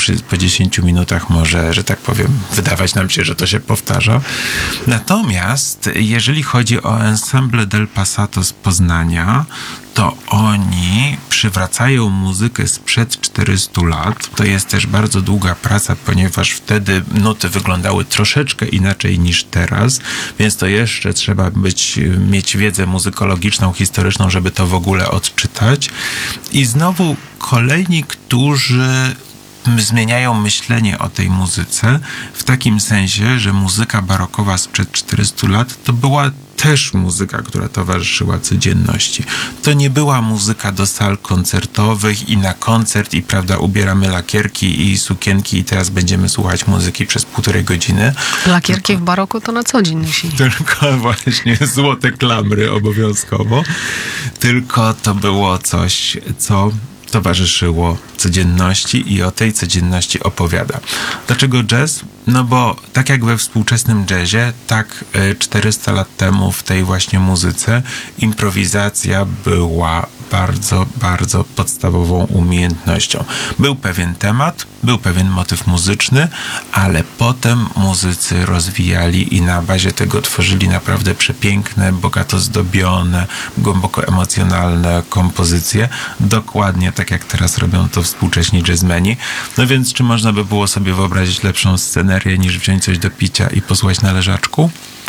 po 10 minutach może, że tak powiem, wydawać nam się, że to się powtarza. Natomiast jeżeli chodzi o Ensemble del Passato z Poznania, to oni przywracają muzykę sprzed 400 lat. To jest też bardzo długa praca, ponieważ wtedy nuty wyglądały troszeczkę inaczej niż teraz, więc to jeszcze trzeba mieć wiedzę muzykologiczną, historyczną, żeby to w ogóle odczytać. I znowu kolejni, którzy zmieniają myślenie o tej muzyce w takim sensie, że muzyka barokowa sprzed 400 lat to była też muzyka, która towarzyszyła codzienności. To nie była muzyka do sal koncertowych i na koncert i prawda, ubieramy lakierki i sukienki i teraz będziemy słuchać muzyki przez 1,5 godziny. Lakierki w baroku to na co dzień nosi. Tylko właśnie złote klamry obowiązkowo. Tylko to było coś, co towarzyszyło codzienności i o tej codzienności opowiada. Dlaczego jazz? No bo tak jak we współczesnym jazzie, tak 400 lat temu w tej właśnie muzyce improwizacja była bardzo, bardzo podstawową umiejętnością. Był pewien temat, był pewien motyw muzyczny, ale potem muzycy rozwijali i na bazie tego tworzyli naprawdę przepiękne, bogato zdobione, głęboko emocjonalne kompozycje. Dokładnie tak jak teraz robią to współcześni jazzmeni. No więc czy można by było sobie wyobrazić lepszą scenerię niż wziąć coś do picia i posłuchać na leżaczku?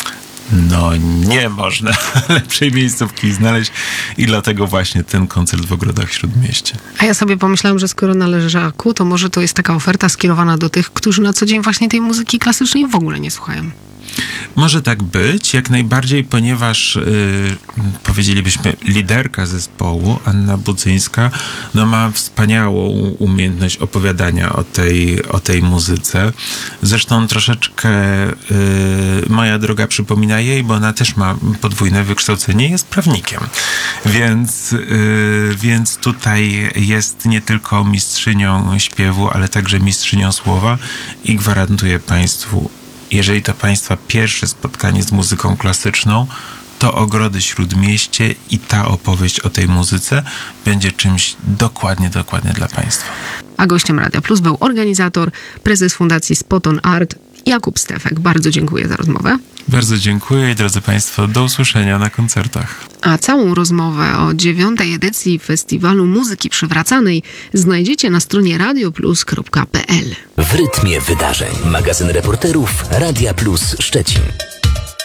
No nie można lepszej miejscówki znaleźć i dlatego właśnie ten koncert w Ogrodach Śródmieście. A ja sobie pomyślałam, że skoro na leżaku, to może to jest taka oferta skierowana do tych, którzy na co dzień właśnie tej muzyki klasycznej w ogóle nie słuchają. Może tak być, jak najbardziej, ponieważ powiedzielibyśmy liderka zespołu, Anna Budzyńska, no ma wspaniałą umiejętność opowiadania o tej muzyce. Zresztą troszeczkę moja droga przypomina jej, bo ona też ma podwójne wykształcenie, jest prawnikiem. Więc tutaj jest nie tylko mistrzynią śpiewu, ale także mistrzynią słowa i gwarantuję Państwu, jeżeli to Państwa pierwsze spotkanie z muzyką klasyczną, to Ogrody Śródmieście i ta opowieść o tej muzyce będzie czymś dokładnie dla Państwa. A gościem Radia Plus był organizator, prezes Fundacji Spoton Art Jakub Stefek. Bardzo dziękuję za rozmowę. Bardzo dziękuję i drodzy Państwo, do usłyszenia na koncertach. A całą rozmowę o 9. edycji Festiwalu Muzyki Przywracanej znajdziecie na stronie radioplus.pl. W rytmie wydarzeń. Magazyn reporterów Radia Plus Szczecin.